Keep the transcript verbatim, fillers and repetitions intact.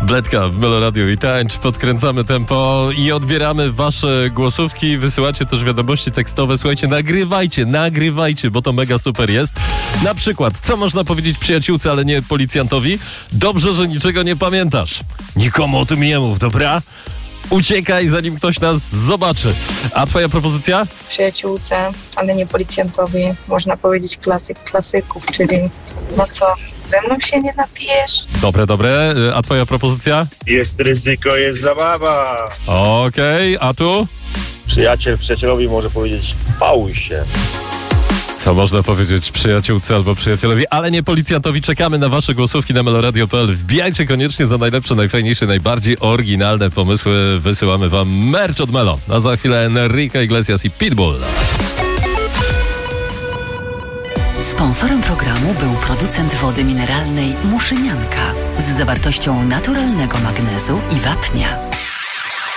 Bledka w Meloradiu i tańcz, podkręcamy tempo i odbieramy wasze głosówki, wysyłacie też wiadomości tekstowe. Słuchajcie, nagrywajcie, nagrywajcie, bo to mega super jest. Na przykład, co można powiedzieć przyjaciółce, ale nie policjantowi? Dobrze, że niczego nie pamiętasz. Nikomu o tym nie mów, dobra? Uciekaj, zanim ktoś nas zobaczy. A twoja propozycja? Przyjaciółce, ale nie policjantowi. Można powiedzieć klasyk klasyków, czyli no co, ze mną się nie napijesz? Dobre, dobre. A twoja propozycja? Jest ryzyko, jest zabawa. Okej, okay. A tu? Przyjaciel przyjacielowi może powiedzieć pałuj się. Co można powiedzieć przyjaciółce albo przyjacielowi, ale nie policjantowi. Czekamy na wasze głosówki na meloradio kropka p l. Wbijajcie koniecznie za najlepsze, najfajniejsze, najbardziej oryginalne pomysły. Wysyłamy wam merch od Melo. A za chwilę Enrique Iglesias i Pitbull. Sponsorem programu był producent wody mineralnej Muszynianka z zawartością naturalnego magnezu i wapnia.